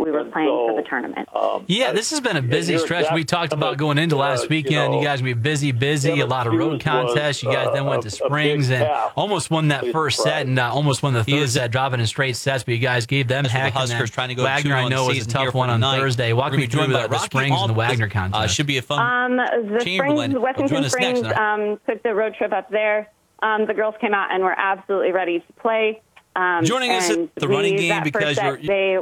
that we were playing for the tournament. Yeah, this has been a busy stretch. We talked about going into last weekend. You guys will be busy, a lot of road contests. You guys then went to Springs and almost won that first set and almost won the third set, dropping in straight sets, but you guys gave them heck. Huskers trying to go Wagner, I know, was a tough one on Thursday. Walk me through the Springs and the Wagner contest. Should be a fun the Westington Springs took the road trip up there. The girls came out and were absolutely ready to play. Joining us at the running game because they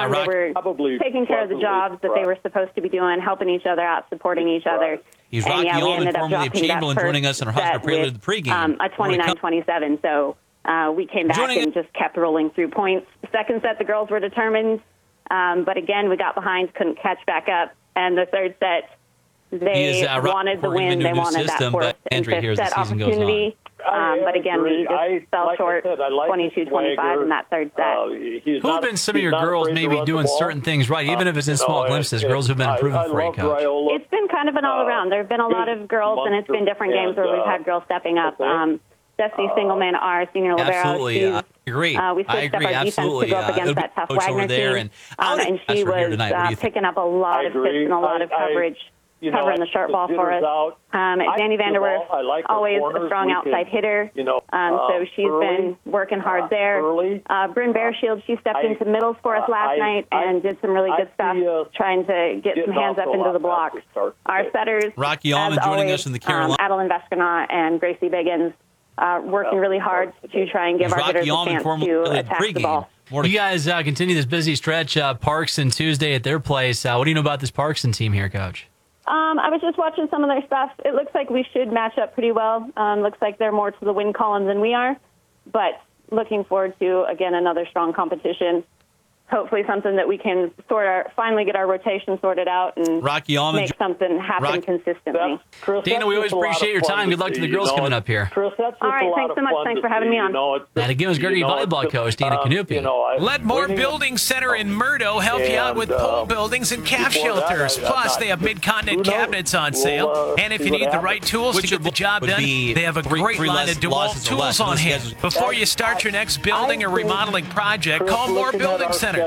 were taking care of the jobs that they were supposed to be doing, helping each other out, supporting each other. He's Rocky Allman, formerly of Chamberlain, joining us in our Husker Prelude, the pregame. A 29-27, so we came back and just kept rolling through points. The second set, the girls were determined, but again, we got behind, couldn't catch back up. And the third set, they wanted the win. They wanted that fourth and fifth set opportunity. But again, we just fell short 22-25 in that third set. Who have been some of your girls maybe doing certain things right, even if it's in small glimpses, girls who have been improving for you, Coach? It's been kind of an all-around. There have been a lot of girls, and it's been different games where we've had girls stepping up. Destiny Singleman, our senior libero. Absolutely. I agree. We switched up our defense to go up against that tough Wagner team. And she was picking up a lot of hits and a lot of coverage. Covering the short ball for us. Danny Vanderwerf, always a strong outside hitter. So she's been working hard there. Bryn Bearshield, she stepped into middles for us last night and did some really good stuff, trying to get some hands up into the block. Our setters, Rocky Allman joining us in the Carolina. Adeline Vescanaw and Gracie Biggins working really hard to try and give our hitters a chance to attack the ball. You guys continue this busy stretch. Parkson Tuesday at their place. What do you know about this Parkson team here, Coach? I was just watching some of their stuff. It looks like we should match up pretty well. Looks like they're more to the win column than we are. But looking forward to, again, another strong competition. Hopefully something that we can finally get our rotation sorted out and make something happen consistently. Dana, we always appreciate your time. Good luck to the girls coming up here. All right, thanks so much. Thanks for having me on. That again was Gertie volleyball coach Dana Canupi. Ledmore Building Center in Murdo help you out with pole buildings and calf shelters. Plus, they have mid-continent cabinets on sale. And if you need the right tools to get the job done, they have a great line of DeWalt tools on hand. Before you start your next building or remodeling project, call Moore Building Center.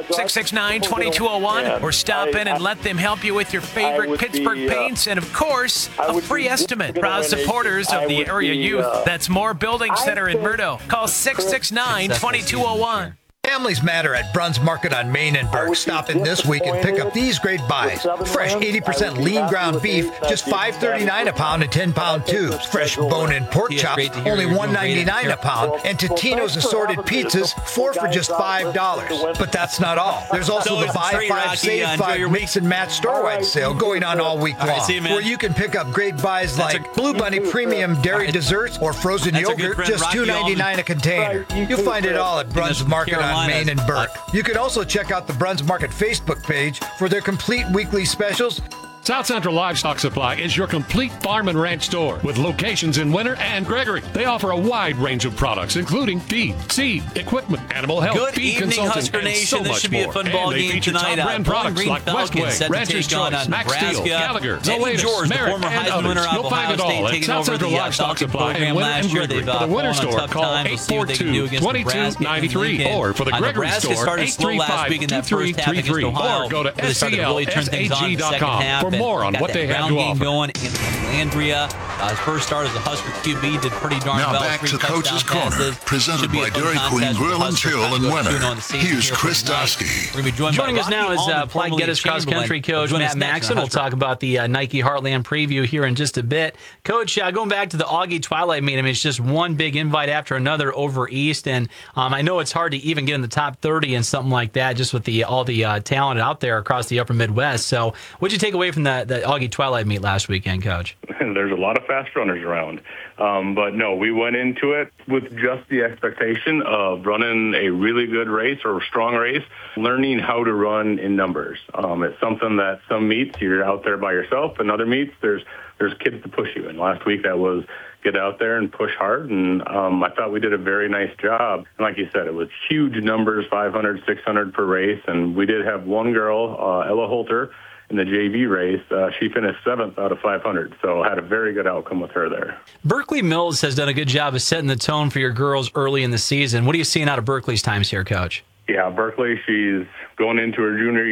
669-2201 or stop in and let them help you with your favorite Pittsburgh paints and, of course, a free estimate. Proud supporters of the area youth. That's Moore Building Center in Murdo. Call 669-2201. Families matter at Bruns Market on Main and Burke. Stop in this week and pick up these great buys. Fresh 80% lean ground beef, just $5.39 a pound in 10-pound tubes. Fresh bone-in pork chops, only $1.99 a pound. And Totino's assorted pizzas, 4 for just $5. But that's not all. There's also the Buy 5, Save 5 Mix and Match store-wide sale going on all week long, where you can pick up great buys like Blue Bunny Premium Dairy Desserts or frozen yogurt, just $2.99 a container. You'll find it all at Bruns Market on Main and Burke. You can also check out the Bruns Market Facebook page for their complete weekly specials. South Central Livestock Supply is your complete farm and ranch store with locations in Winter and Gregory. They offer a wide range of products, including feed, seed, equipment, animal health, feed consulting, Husker and Nation. so this much should be more. a fun ball and they game feature tonight. top-brand products Green like Falcons Westway, Rancher's Choice, Max Steel, Gallagher, Eddie George, the former Heisman winner out of Ohio State, taking over the Livestock Supply program last year. They've for the Winter store, call 842-2293, or for the Gregory store, 835-2333, or go to SCLSAG.com for more on what they have to offer. Going against Landria. His first start as a Husker QB did pretty darn well. Now back to Coach's Corner, presented by Dairy Queen Grill and Chill in Winter. Here's Chris Dosky. Joining us now is Platte Geddes cross-country coach Matt Maxson. We'll talk about the Nike Heartland preview here in just a bit. Coach, going back to the Augie Twilight meet, I mean, it's just one big invite after another over East, and I know it's hard to even get in the top 30 and something like that, just with all the talent out there across the upper Midwest. So what'd you take away from the Augie Twilight meet last weekend, Coach? There's a lot of fast runners around. But no, we went into it with just the expectation of running a really good race or a strong race, learning how to run in numbers. It's something that some meets you're out there by yourself, and other meets there's kids to push you. And last week that was get out there and push hard, and I thought we did a very nice job. And like you said, it was huge numbers, 500, 600 per race, and we did have one girl, Ella Holter, in the JV race. She finished 7th out of 500, so had a very good outcome with her there. Berkeley Mills has done a good job of setting the tone for your girls early in the season. What are you seeing out of Berkeley's times here, Coach? Yeah, Berkeley, she's going into her junior